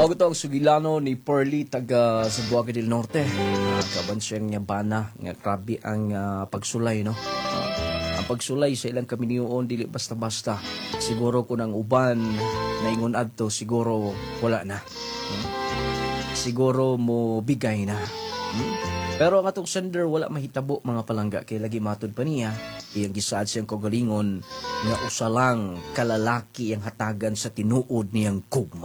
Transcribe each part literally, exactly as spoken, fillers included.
Ako ito ang sugilano ni Pearly taga Zamboanga del Norte. Uh, kabansiyang niya bana nga grabe ang uh, pagsulay, no? Uh, ang pagsulay sa ilang kami niyoon dili basta-basta. Siguro kung ang uban na ingon adto siguro wala na. Hmm? Siguro mo bigay na. Hmm? Pero ang atong sender wala mahitabo mga palangga kay lagi matud pa niya iyang gisaad siyang kagalingon nga usa lang kalalaki ang hatagan sa tinuod niyang kugma.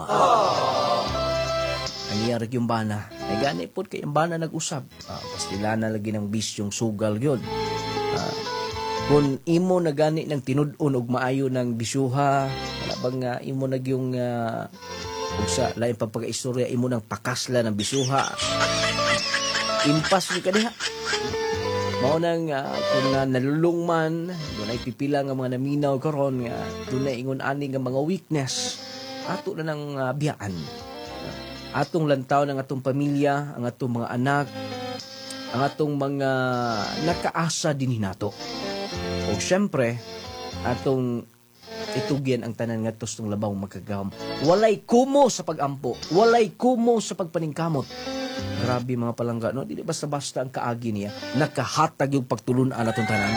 Ang iyarag yung bana ay gani po kay ang bana nag-usab. Uh, pastila na lagi ng bisyong sugal yun. Uh, kung imo na gani ng tinud-on og maayo ng bisyuha, wala bang uh, imo nag yung uh, ug sa lain pang pagkaistorya imo nang pakasla ng bisyuha. Impas ni kadiha. Mao nang uh, kung uh, nalulung man, doon ay pipila nga mga naminaw karon nga doon ay ingon ani nga mga weakness. Ato na ng uh, biyaan. Atong lantaw ng atong pamilya, ang atong mga anak, ang atong mga nakaasa din hinato. O syempre, atong itugyan ang tanan nga tostong labaw magkagam. Walay kumo sa pagampo, walay kumo sa pagpaningkamot. Grabe mga palangga, no? Dili basta-basta ang kaagi niya. Nakahatag yung pagtulunan atong tanan.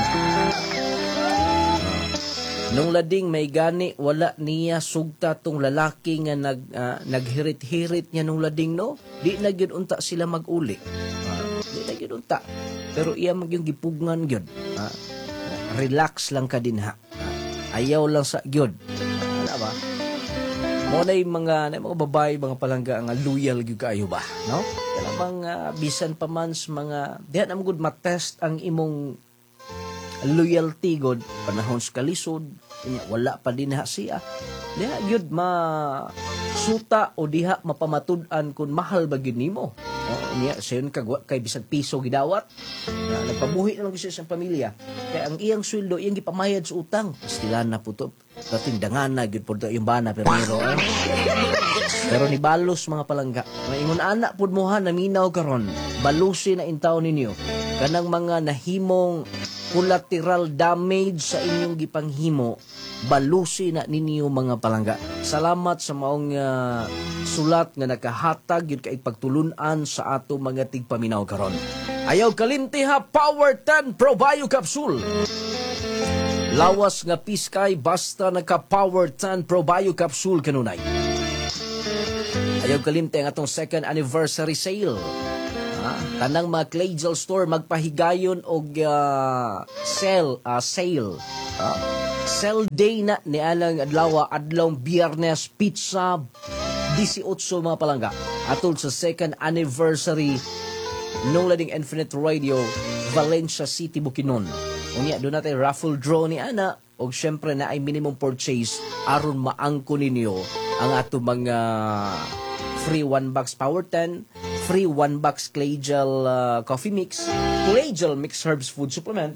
Nung lading may gani, wala niya sugta tong lalaki nga nag, uh, naghirit-hirit niya nung lading, no? Di na gyud unta sila mag-uli. Uh, di na gyud unta. Pero iya mag yung gipugngan gyud. Uh, relax lang ka din ha. Uh, ayaw lang sa gyud. Ano ba? Mo na yung mga, na yung mga babae, mga palangga, nga loyal gyud kaayo ba? No? Kaya bang uh, bisan pa man sa mga, diyan naman good matest ang imong loyalty god panahon sa kalisod, wala pa din ha siya. Diha gyud ma suta o diha mapamatud-an kung mahal ba gyud nimo. Oh, niya sayon kag kay bisag piso gidawat. Uh, nagpabuhi na lang siya sa pamilya. Kaya ang iyang sweldo iyang gipamayad sa utang. Pastilan na puto. Dating dangan na gyud pod yung bana pero eh. Pero ni balos mga palangga. Maingon ana pud mo ha naminaw karon. Balusi na intaw ninyo. Kanang mga nahimong collateral damage sa inyong gipanghimo, balusi na ninyo mga palangga. Salamat sa maong uh, sulat nga nakahatag yun kay pagtulunan sa ato mga tigpaminaw karon. Ayaw kalimti ha, Power ten Pro Bio Capsule. Lawas nga piskay basta naka Power ten Pro Bio Capsule kanunay. Ayaw kalimti ang atong second anniversary sale. Ah, tanang mga Claydel store magpahigayon og uh, sale uh, sale uh, sale day na ni alang adlaw adlaw Biyernes pizza eighteen mga palangga atol sa second anniversary nung lading Infinite Radio Valencia City Bukidnon. Unya do natay raffle draw ni ana og syempre na ay minimum purchase aron maangko ninyo ang ato mga free one box Power ten, free one box Claydel uh, coffee mix, Claydel mixed herbs food supplement.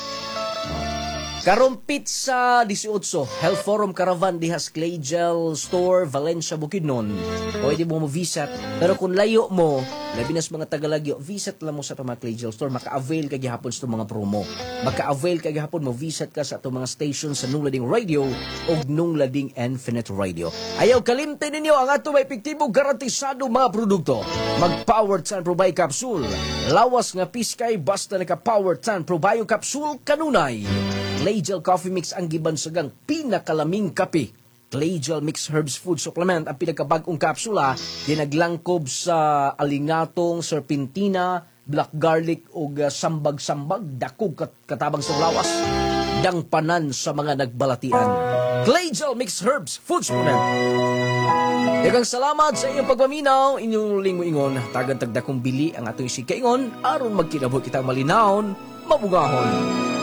Karong pizza eighteen, Health Forum Caravan dihas Claydel Store, Valencia, Bukidnon. Pwede mo mo-visit. Pero kung layo mo, labi nas mga tagalagyo, visit lang mo sa itong mga Claydel Store. Maka-avail ka gihapon sa itong mga promo. Maka-avail ka gihapon, mo-visit ka sa itong mga stations sa Nunglading Radio o Nunglading Infinite Radio. Ayaw kalimtin ninyo ang ato may epektibo garantisado mga produkto. Mag-Power ten Pro Bio Capsule. Lawas nga piskay basta naka-Power ten Pro Bio Capsule kanunay. Claydel Coffee Mix ang gibansagang pinakalaming kape. Claydel Mixed Herbs Food Supplement ang pinakabagong kapsula dinaglangkob sa alingatong, serpentina, black garlic o uh, sambag-sambag, dakog kat katabang sa lawas, dangpanan sa mga nagbalatian. Claydel Mixed Herbs Food Supplement. Daghang salamat sa inyong pagpaminaw, inyong lingo-ingon, tagan tagdakong bili ang atong isikaingon, aron magkinabot kitang malinawon, mabugahon.